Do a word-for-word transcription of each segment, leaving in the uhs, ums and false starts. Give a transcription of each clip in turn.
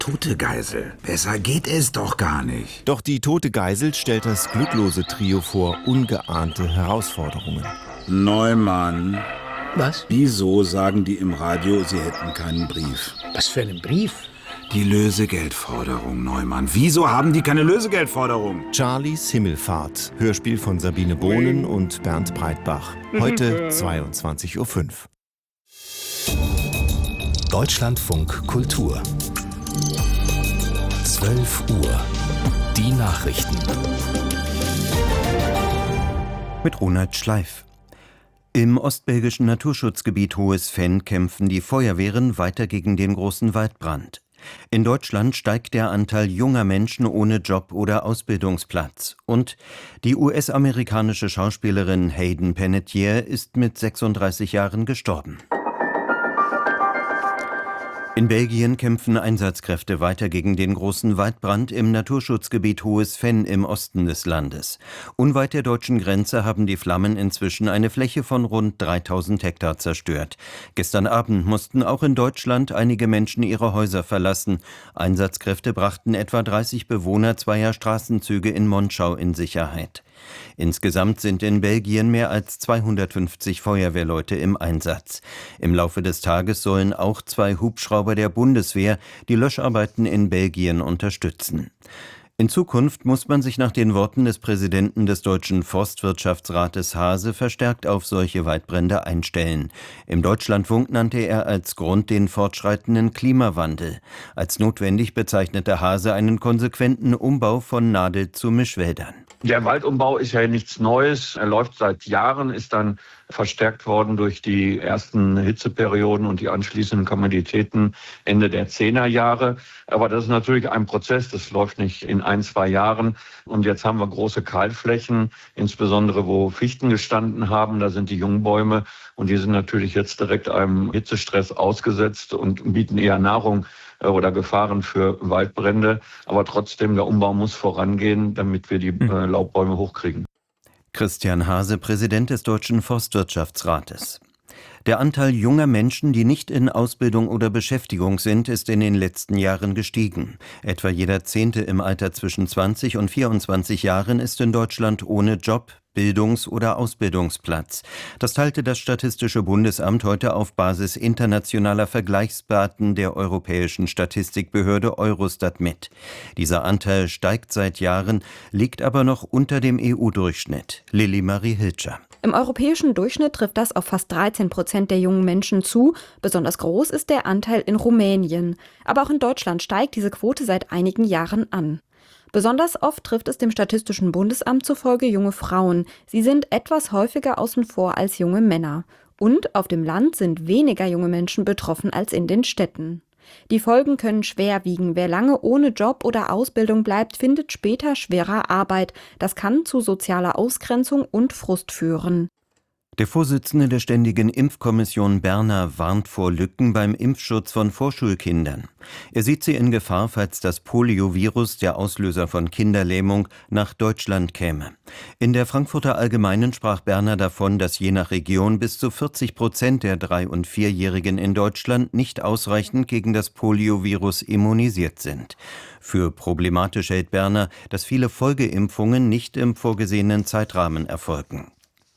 Tote Geisel. Besser geht es doch gar nicht. Doch die tote Geisel stellt das glücklose Trio vor ungeahnte Herausforderungen. Neumann. Was? Wieso sagen die im Radio, sie hätten keinen Brief? Was für einen Brief? Die Lösegeldforderung, Neumann. Wieso haben die keine Lösegeldforderung? Charlies Himmelfahrt. Hörspiel von Sabine Bohnen und Bernd Breitbach. Heute zweiundzwanzig Uhr fünf. Deutschlandfunk Kultur. zwölf Uhr. Die Nachrichten. Mit Ronald Schleif. Im ostbelgischen Naturschutzgebiet Hohes Venn kämpfen die Feuerwehren weiter gegen den großen Waldbrand. In Deutschland steigt der Anteil junger Menschen ohne Job oder Ausbildungsplatz. Und die U S-amerikanische Schauspielerin Hayden Panettiere ist mit sechsunddreißig Jahren gestorben. In Belgien kämpfen Einsatzkräfte weiter gegen den großen Waldbrand im Naturschutzgebiet Hohes Venn im Osten des Landes. Unweit der deutschen Grenze haben die Flammen inzwischen eine Fläche von rund dreitausend Hektar zerstört. Gestern Abend mussten auch in Deutschland einige Menschen ihre Häuser verlassen. Einsatzkräfte brachten etwa dreißig Bewohner zweier Straßenzüge in Monschau in Sicherheit. Insgesamt sind in Belgien mehr als zweihundertfünfzig Feuerwehrleute im Einsatz. Im Laufe des Tages sollen auch zwei Hubschrauber der Bundeswehr die Löscharbeiten in Belgien unterstützen. In Zukunft muss man sich nach den Worten des Präsidenten des Deutschen Forstwirtschaftsrates Haase verstärkt auf solche Waldbrände einstellen. Im Deutschlandfunk nannte er als Grund den fortschreitenden Klimawandel. Als notwendig bezeichnete Haase einen konsequenten Umbau von Nadel- zu Mischwäldern. Der Waldumbau ist ja nichts Neues. Er läuft seit Jahren, ist dann verstärkt worden durch die ersten Hitzeperioden und die anschließenden Komoditäten Ende der Zehnerjahre. Aber das ist natürlich ein Prozess, das läuft nicht in ein, zwei Jahren. Und jetzt haben wir große Kahlflächen, insbesondere wo Fichten gestanden haben. Da sind die Jungbäume und die sind natürlich jetzt direkt einem Hitzestress ausgesetzt und bieten eher Nahrung oder Gefahren für Waldbrände. Aber trotzdem, der Umbau muss vorangehen, damit wir die äh, Laubbäume hochkriegen. Christian Haase, Präsident des Deutschen Forstwirtschaftsrates. Der Anteil junger Menschen, die nicht in Ausbildung oder Beschäftigung sind, ist in den letzten Jahren gestiegen. Etwa jeder Zehnte im Alter zwischen zwanzig und vierundzwanzig Jahren ist in Deutschland ohne Job, Bildungs- oder Ausbildungsplatz. Das teilte das Statistische Bundesamt heute auf Basis internationaler Vergleichsdaten der Europäischen Statistikbehörde Eurostat mit. Dieser Anteil steigt seit Jahren, liegt aber noch unter dem E U-Durchschnitt. Lilly Marie Hilscher. Im europäischen Durchschnitt trifft das auf fast dreizehn Prozent der jungen Menschen zu. Besonders groß ist der Anteil in Rumänien. Aber auch in Deutschland steigt diese Quote seit einigen Jahren an. Besonders oft trifft es dem Statistischen Bundesamt zufolge junge Frauen. Sie sind etwas häufiger außen vor als junge Männer. Und auf dem Land sind weniger junge Menschen betroffen als in den Städten. Die Folgen können schwer wiegen. Wer lange ohne Job oder Ausbildung bleibt, findet später schwerer Arbeit. Das kann zu sozialer Ausgrenzung und Frust führen. Der Vorsitzende der Ständigen Impfkommission Berner warnt vor Lücken beim Impfschutz von Vorschulkindern. Er sieht sie in Gefahr, falls das Poliovirus, der Auslöser von Kinderlähmung, nach Deutschland käme. In der Frankfurter Allgemeinen sprach Berner davon, dass je nach Region bis zu vierzig Prozent der drei- und vierjährigen in Deutschland nicht ausreichend gegen das Poliovirus immunisiert sind. Für problematisch hält Berner, dass viele Folgeimpfungen nicht im vorgesehenen Zeitrahmen erfolgen.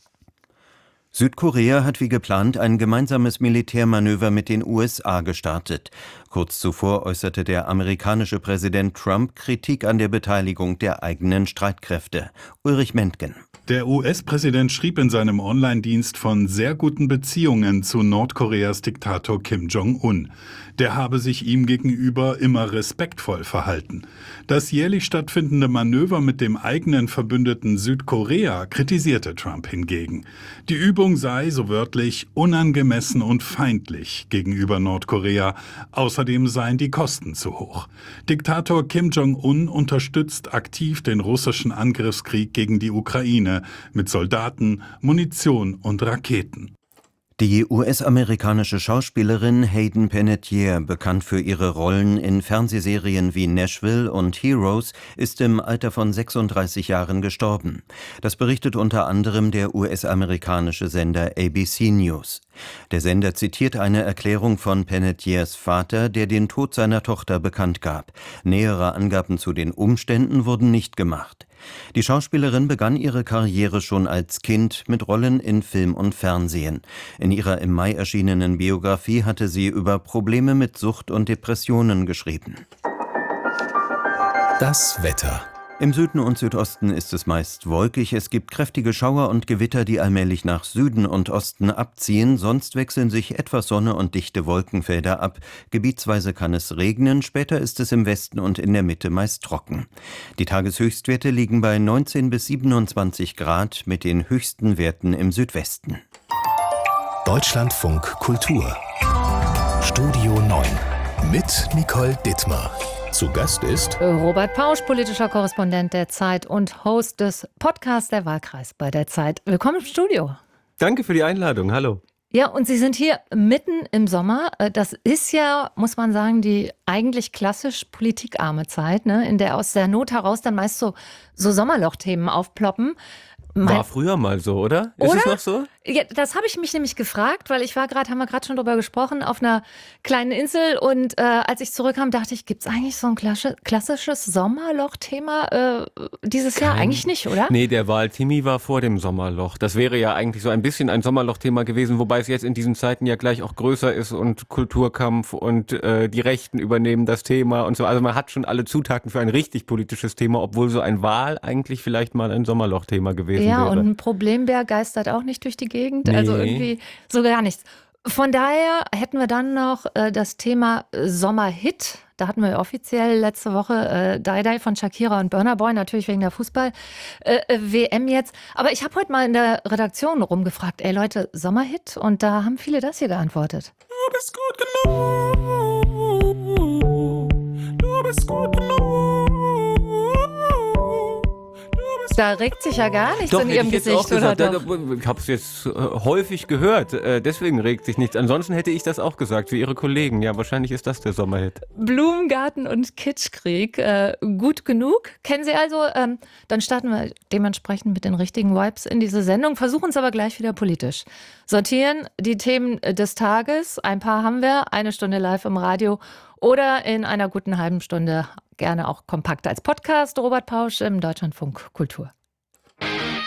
Südkorea hat wie geplant ein gemeinsames Militärmanöver mit den U S A gestartet. Kurz zuvor äußerte der amerikanische Präsident Trump Kritik an der Beteiligung der eigenen Streitkräfte. Ulrich Mentgen. Der U S-Präsident schrieb in seinem Online-Dienst von sehr guten Beziehungen zu Nordkoreas Diktator Kim Jong-un. Der habe sich ihm gegenüber immer respektvoll verhalten. Das jährlich stattfindende Manöver mit dem eigenen Verbündeten Südkorea kritisierte Trump hingegen. Die Übung sei, so wörtlich, unangemessen und feindlich gegenüber Nordkorea. Außerdem seien die Kosten zu hoch. Diktator Kim Jong-un unterstützt aktiv den russischen Angriffskrieg gegen die Ukraine mit Soldaten, Munition und Raketen. Die U S-amerikanische Schauspielerin Hayden Panettiere, bekannt für ihre Rollen in Fernsehserien wie Nashville und Heroes, ist im Alter von sechsunddreißig Jahren gestorben. Das berichtet unter anderem der U S-amerikanische Sender A B C News. Der Sender zitiert eine Erklärung von Pennetiers Vater, der den Tod seiner Tochter bekannt gab. Nähere Angaben zu den Umständen wurden nicht gemacht. Die Schauspielerin begann ihre Karriere schon als Kind mit Rollen in Film und Fernsehen. In ihrer im Mai erschienenen Biografie hatte sie über Probleme mit Sucht und Depressionen geschrieben. Das Wetter. Im Süden und Südosten ist es meist wolkig. Es gibt kräftige Schauer und Gewitter, die allmählich nach Süden und Osten abziehen. Sonst wechseln sich etwas Sonne und dichte Wolkenfelder ab. Gebietsweise kann es regnen. Später ist es im Westen und in der Mitte meist trocken. Die Tageshöchstwerte liegen bei neunzehn bis siebenundzwanzig Grad mit den höchsten Werten im Südwesten. Deutschlandfunk Kultur. Studio neun mit Nicole Dittmar. Zu Gast ist Robert Pausch, politischer Korrespondent der Zeit und Host des Podcasts Der Wahlkreis bei der Zeit. Willkommen im Studio. Danke für die Einladung. Hallo. Ja, und Sie sind hier mitten im Sommer. Das ist ja, muss man sagen, die eigentlich klassisch politikarme Zeit, ne? In der aus der Not heraus dann meist so, so Sommerlochthemen aufploppen. Mein War früher mal so, oder? Ist oder? es noch so? Ja, das habe ich mich nämlich gefragt, weil ich war gerade, haben wir gerade schon drüber gesprochen, auf einer kleinen Insel und äh, als ich zurückkam, dachte ich, gibt es eigentlich so ein klassisches Sommerloch-Thema äh, dieses Jahr? Kein- Eigentlich nicht, oder? Nee, der Wahltimi war vor dem Sommerloch. Das wäre ja eigentlich so ein bisschen ein Sommerloch-Thema gewesen, wobei es jetzt in diesen Zeiten ja gleich auch größer ist und Kulturkampf und äh, die Rechten übernehmen das Thema und so. Also man hat schon alle Zutaten für ein richtig politisches Thema, obwohl so ein Wahl eigentlich vielleicht mal ein Sommerloch-Thema gewesen Ja, wäre. und ein Problembär geistert auch nicht durch die Gegend, Nee. also irgendwie so gar nichts. Von daher hätten wir dann noch äh, das Thema äh, Sommerhit. Da hatten wir offiziell letzte Woche äh, Die Die von Shakira und Burna Boy, natürlich wegen der Fußball-W M jetzt. Aber ich habe heute mal in der Redaktion rumgefragt, ey Leute, Sommerhit? Und da haben viele das hier geantwortet. Du bist gut genug. Du bist gut genug. Da regt sich ja gar nichts Doch, in hätte ihrem ich jetzt Gesicht, auch gesagt. oder Da- doch? da- Ich habe es jetzt äh, häufig gehört, äh, deswegen regt sich nichts. Ansonsten hätte ich das auch gesagt, wie Ihre Kollegen. Ja, wahrscheinlich ist das der Sommerhit. Blumengarten und Kitschkrieg, äh, gut genug. Kennen Sie also? Ähm, dann starten wir dementsprechend mit den richtigen Vibes in diese Sendung, versuchen es aber gleich wieder politisch. Sortieren die Themen des Tages, ein paar haben wir, eine Stunde live im Radio oder in einer guten halben Stunde gerne auch kompakt als Podcast. Robert Pausch im Deutschlandfunk Kultur.